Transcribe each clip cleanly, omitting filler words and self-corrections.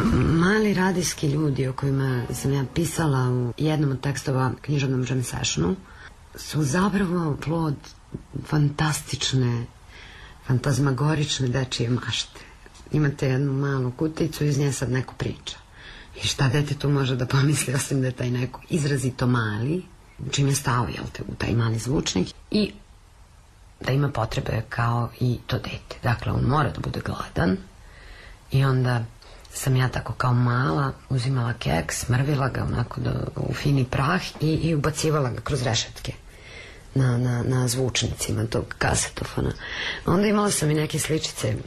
Mali radijski ljudi o kojima sam ja pisala u jednom od tekstova književnom jam sessionu su zapravo plod fantastične, fantazmagorične dečije mašte. Imate jednu malu kuticu i iz nje sad neko priča. I šta dete tu može da pomisli, osim da je taj neko izrazito mali, čim je stao, jel te, u taj mali zvučnik, i da ima potrebe kao i to dete. Dakle, on mora da bude gladan i onda sam ja tako kao mala uzimala keks, smrvila ga onako u fini prah i ubacivala ga kroz rešetke na zvučnicima tog kasetofona. Onda imala sam i neke sličice,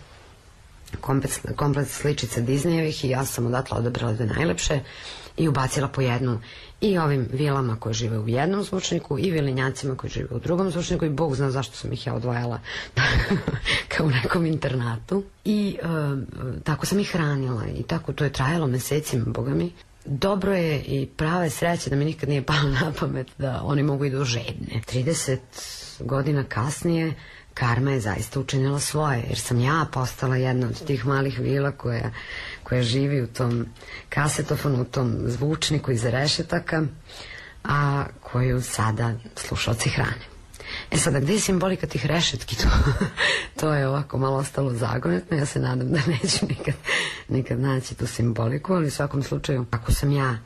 komplet sličice Disneyevih, i ja sam odatle odabrala dve najlepše i ubacila po jednu i ovim vilama koje žive u jednom zvučniku i vilinjacima koji žive u drugom zvučniku, i Bog zna zašto sam ih ja odvajala kao u nekom internatu, i tako sam ih hranila i tako to je trajalo mesecima, boga mi. Dobro je i prave sreće da mi nikad nije palo na pamet da oni mogu i do žedne. 30 godina kasnije karma je zaista učinila svoje, jer sam ja postala jedna od tih malih vila koja živi u tom kasetofonu, u tom zvučniku iza rešetaka, a koju sada slušalci hrane. Sada, gde je simbolika tih rešetki? To je ovako malo ostalo zagonetno. Ja se nadam da neću nikad naći tu simboliku, ali u svakom slučaju, ako sam ja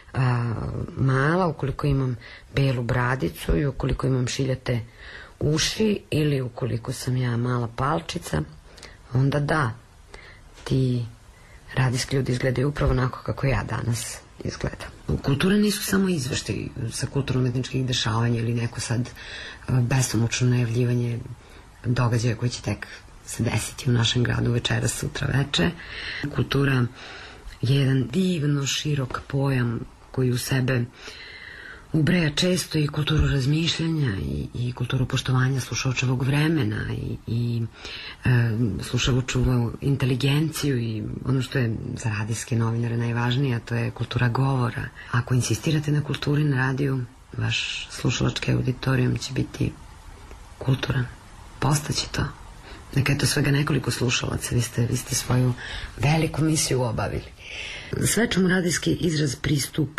mala, ukoliko imam belu bradicu i ukoliko imam šiljate uši, ili ukoliko sam ja mala palčica, onda da, ti radijski ljudi izgledaju upravo onako kako ja danas izgledam. Kultura nisu samo izveštaji sa kulturno-umetničkih dešavanja ili neko sad besomučno najavljivanje događaja koji će tek se desiti u našem gradu večeras, sutra veče. Kultura je jedan divno širok pojam koji u sebe ubraja često i kulturu razmišljanja i kulturu poštovanja slušaočevog vremena i slušaočevu inteligenciju i ono što je za radijske novinare najvažnije, a to je kultura govora. Ako insistirate na kulturi na radiju, vaš slušalački auditorijum će biti kulturan. Postaće to. Neka je to svega nekoliko slušalaca, vi ste svoju veliku misiju obavili. Sve čemu radijski izraz pristupa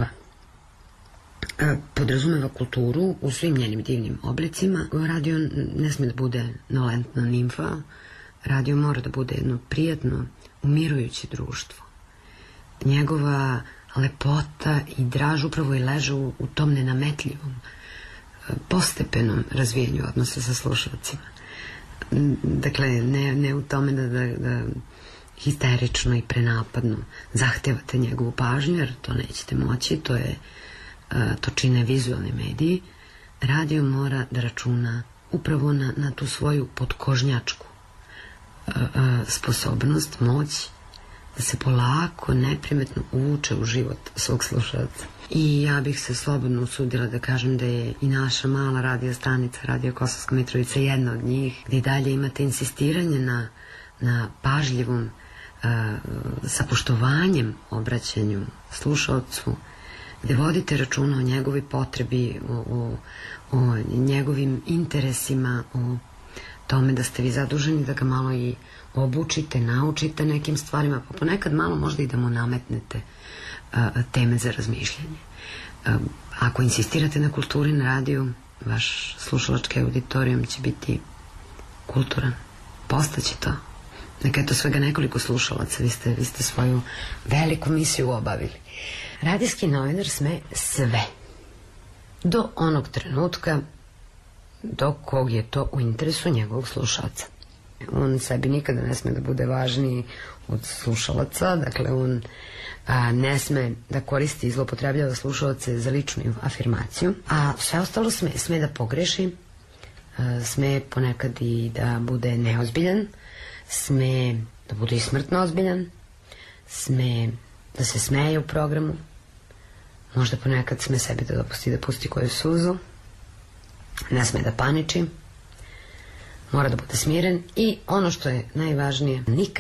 podrazumeva kulturu u svim njenim divnim oblicima. Radio ne sme da bude nolentna nimfa. Radio mora da bude jedno prijatno, umirujuće društvo. Njegova lepota i draž upravo i leže u tom nenametljivom, postepenom razvijenju odnosa sa slušalcima. Dakle, ne u tome da histerično i prenapadno zahtevate njegovu pažnju, jer to nećete moći, to čine vizualni mediji. Radio mora da računa upravo na tu svoju podkožnjačku sposobnost, moć, da se polako, neprimetno uvuče u život svog slušalca. I ja bih se slobodno usudila da kažem da je i naša mala radio stanica, Radio Kosovska Mitrovica, jedna od njih, gde i dalje imate insistiranje na pažljivom, sa poštovanjem obraćanju slušalcu, gde vodite računa o njegovoj potrebi, o njegovim interesima, o tome da ste vi zaduženi da ga malo i obučite, naučite nekim stvarima, pa ponekad malo možda i da mu nametnete teme za razmišljanje. Ako insistirate na kulturi na radiju, vaš slušalački auditorijum će biti kulturan. Postaće to. Neka je to svega nekoliko slušalaca, vi ste svoju veliku misiju obavili. Radijski novinar sme sve. Do onog trenutka do kog je to u interesu njegovog slušalca. On sebi nikada ne sme da bude važniji od slušalaca, dakle on ne sme da koristi i zlopotrebljava slušalce za ličnu afirmaciju, a sve ostalo sme da pogreši, sme ponekad i da bude neozbiljan, sme da bude i smrtno ozbiljan, sme da se smeje u programu, možda ponekad sme sebi da pusti koju suzu, ne sme da paniči, mora da bude smiren i ono što je najvažnije,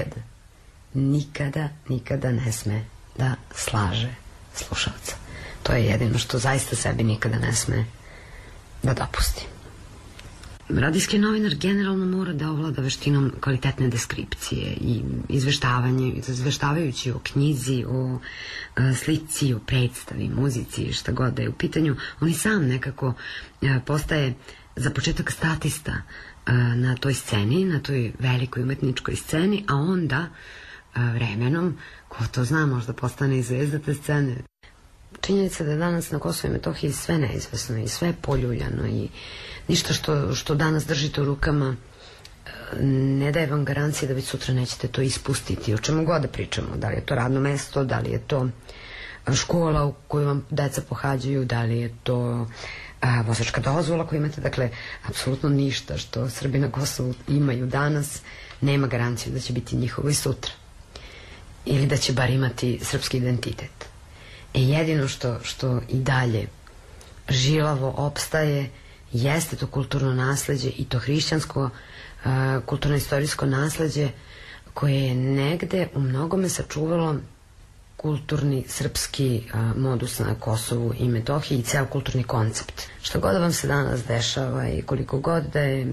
nikada ne sme da slaže slušalca. To je jedino što zaista sebi nikada ne sme da dopusti. Radijski novinar generalno mora da ovlada veštinom kvalitetne deskripcije i izveštavajući o knjizi, o slici, o predstavi, muzici, šta god da je u pitanju, on i sam nekako postaje za početak statista na toj sceni, na toj velikoj umetničkoj sceni, a onda vremenom, ko to zna, možda postane i zvezda te scene. Činjenica da je danas na Kosovu i Metohiji sve neizvesno i sve poljuljano i ništa što danas držite u rukama ne daje vam garancije da vi sutra nećete to ispustiti, o čemu god da pričamo, da li je to radno mesto, da li je to škola u koju vam deca pohađaju, da li je to vozačka dozvola koju imate, dakle, apsolutno ništa što Srbi na Kosovu imaju danas nema garanciju da će biti njihovo i sutra ili da će bar imati srpski identitet. Jedino što i dalje žilavo opstaje jeste to kulturno nasleđe i to hrišćansko kulturno-istorijsko nasleđe koje je negde u mnogome sačuvalo kulturni srpski modus na Kosovu i Metohiji i ceo kulturni koncept. Što god da vam se danas dešava i koliko god da je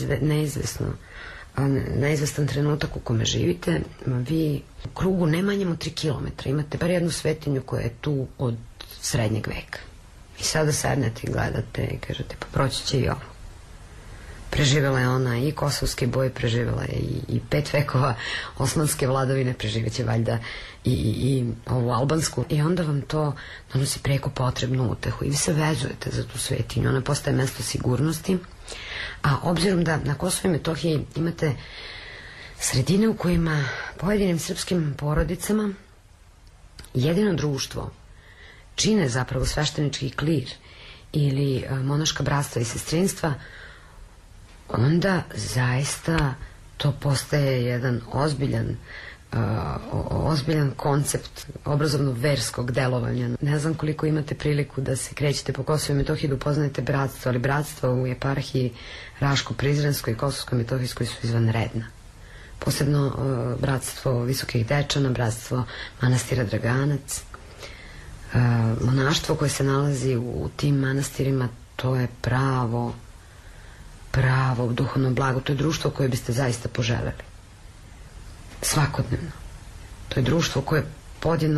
neizvestan trenutak u kome živite, vi u krugu ne manjem od 3 kilometra imate bar jednu svetinju koja je tu od srednjeg veka. I sada sednete i gledate i kažete, pa proći će i ovo. Preživjela je ona i kosovske boje, preživjela je i 5 vekova osmanske vladavine, preživjeće valjda i ovu albansku. I onda vam to donosi preko potrebnu utehu i vi se vezujete za tu svetinju. Ona postaje mesto sigurnosti. A obzirom da na Kosovu i Metohiji imate sredine u kojima pojedinim srpskim porodicama jedino društvo čine zapravo sveštenički klir ili monaška bratstva i sestrinstva, onda zaista to postaje jedan ozbiljan koncept obrazovno-verskog delovanja. Ne znam koliko imate priliku da se krećete po Kosovu i Metohiji da upoznajete bratstvo, ali bratstva u eparhiji Raško-Prizrenskoj i Kosovsko-Metohijskoj su izvanredna. Posebno bratstvo Visokih Dečana, bratstvo manastira Draganac, monaštvo koje se nalazi u tim manastirima, to je pravo duhovno blago. To je društvo koje biste zaista poželeli. Svakodnevno. To je društvo koje podjedno